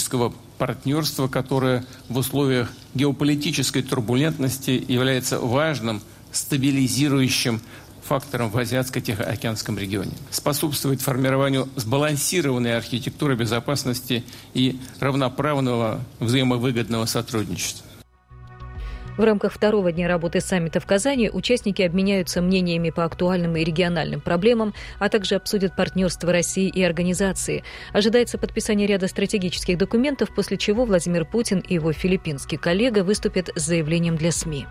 стратегического партнерства, которое в условиях геополитической турбулентности является важным стабилизирующим фактором в Азиатско-Тихоокеанском регионе. Способствует формированию сбалансированной архитектуры безопасности и равноправного взаимовыгодного сотрудничества. В рамках второго дня работы саммита в Казани участники обменяются мнениями по актуальным и региональным проблемам, а также обсудят партнерство России и организации. Ожидается подписание ряда стратегических документов, после чего Владимир Путин и его филиппинский коллега выступят с заявлением для СМИ.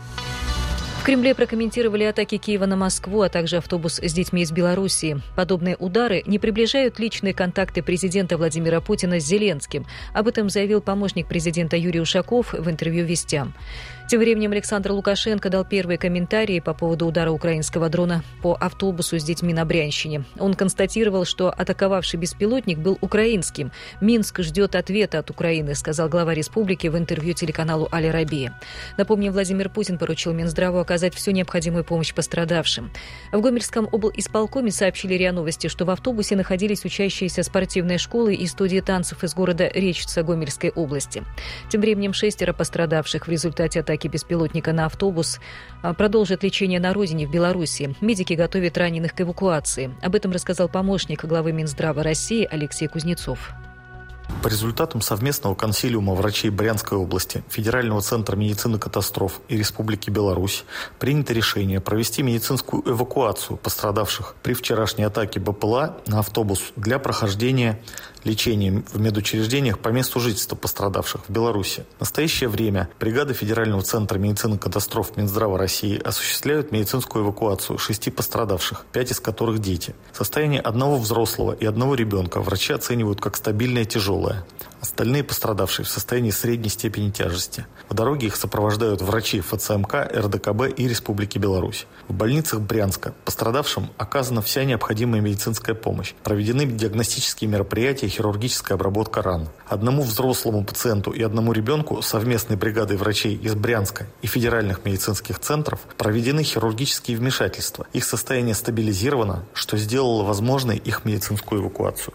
В Кремле прокомментировали атаки Киева на Москву, а также автобус с детьми из Белоруссии. Подобные удары не приближают личные контакты президента Владимира Путина с Зеленским. Об этом заявил помощник президента Юрий Ушаков в интервью «Вестям». Тем временем Александр Лукашенко дал первые комментарии по поводу удара украинского дрона по автобусу с детьми на Брянщине. Он констатировал, что атаковавший беспилотник был украинским. «Минск ждет ответа от Украины», сказал глава республики в интервью телеканалу «Аль-Арабия». Напомним, Владимир Путин поручил Минздраву оказать всю необходимую помощь пострадавшим. В Гомельском облисполкоме сообщили РИА Новости, что в автобусе находились учащиеся спортивной школы и студии танцев из города Речица Гомельской области. Тем временем 6 пострадавших в результате атаки беспилотника на автобус продолжат лечение на родине в Беларуси. Медики готовят раненых к эвакуации. Об этом рассказал помощник главы Минздрава России Алексей Кузнецов. По результатам совместного консилиума врачей Брянской области, Федерального центра медицины катастроф и Республики Беларусь принято решение провести медицинскую эвакуацию пострадавших при вчерашней атаке БПЛА на автобус для прохождения лечения в медучреждениях по месту жительства пострадавших в Беларуси. В настоящее время бригады Федерального центра медицины катастроф Минздрава России осуществляют медицинскую эвакуацию 6 пострадавших, 5 из которых дети. Состояние одного взрослого и одного ребенка врачи оценивают как стабильное тяжелое. Остальные пострадавшие в состоянии средней степени тяжести. В дороге их сопровождают врачи ФЦМК, РДКБ и Республики Беларусь. В больницах Брянска пострадавшим оказана вся необходимая медицинская помощь. Проведены диагностические мероприятия и хирургическая обработка ран. Одному взрослому пациенту и одному ребенку совместной бригадой врачей из Брянска и федеральных медицинских центров проведены хирургические вмешательства. Их состояние стабилизировано, что сделало возможной их медицинскую эвакуацию.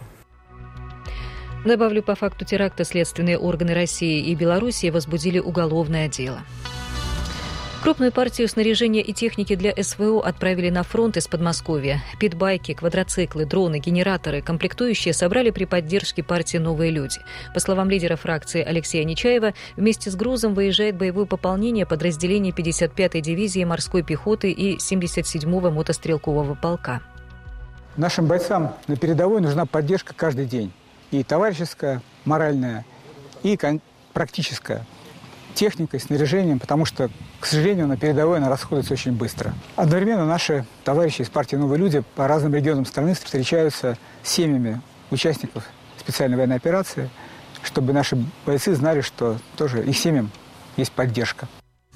Добавлю, по факту теракта следственные органы России и Белоруссии возбудили уголовное дело. Крупную партию снаряжения и техники для СВО отправили на фронт из Подмосковья. Питбайки, квадроциклы, дроны, генераторы, комплектующие собрали при поддержке партии «Новые люди». По словам лидера фракции Алексея Нечаева, вместе с грузом выезжает боевое пополнение подразделений 55-й дивизии морской пехоты и 77-го мотострелкового полка. Нашим бойцам на передовой нужна поддержка каждый день. И товарищеская, моральная, и практическая. Техникой, снаряжением, потому что, к сожалению, на передовой она расходуется очень быстро. Одновременно наши товарищи из партии «Новые люди» по разным регионам страны встречаются с семьями участников специальной военной операции, чтобы наши бойцы знали, что тоже их семьям есть поддержка.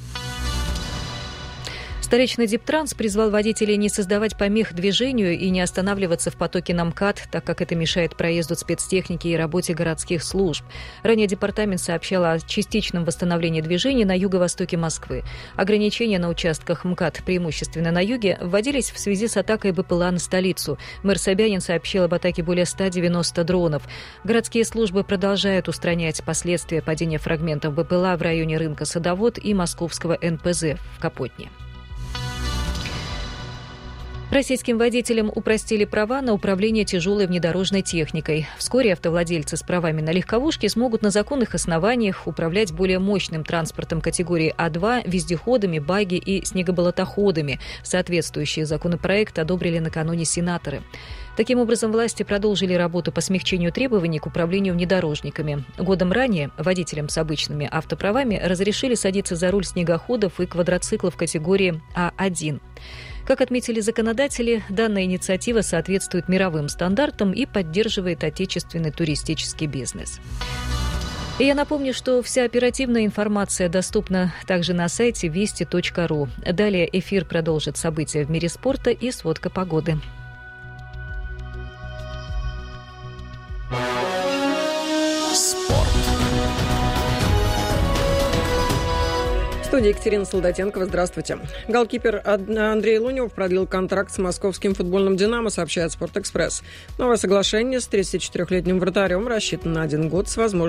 Столичный Диптранс призвал водителей не создавать помех движению и не останавливаться в потоке на МКАД, так как это мешает проезду спецтехники и работе городских служб. Ранее департамент сообщал о частичном восстановлении движения на юго-востоке Москвы. Ограничения на участках МКАД, преимущественно на юге, вводились в связи с атакой БПЛА на столицу. Мэр Собянин сообщил об атаке более 190 дронов. Городские службы продолжают устранять последствия падения фрагментов БПЛА в районе рынка Садовод и московского НПЗ в Капотне. Российским водителям упростили права на управление тяжелой внедорожной техникой. Вскоре автовладельцы с правами на легковушки смогут на законных основаниях управлять более мощным транспортом категории А2, вездеходами, багги и снегоболотоходами. Соответствующий законопроект одобрили накануне сенаторы. Таким образом, власти продолжили работу по смягчению требований к управлению внедорожниками. Годом ранее водителям с обычными автоправами разрешили садиться за руль снегоходов и квадроциклов категории А1. Как отметили законодатели, данная инициатива соответствует мировым стандартам и поддерживает отечественный туристический бизнес. И я напомню, что вся оперативная информация доступна также на сайте вести.ру. Далее эфир продолжит события в мире спорта и сводка погоды. В студии Екатерина Солдатенкова. Здравствуйте. Голкипер Андрей Лунев продлил контракт с московским футбольным «Динамо», сообщает «Спортэкспресс». Новое соглашение с 34-летним вратарем рассчитано на 1 год с возможностью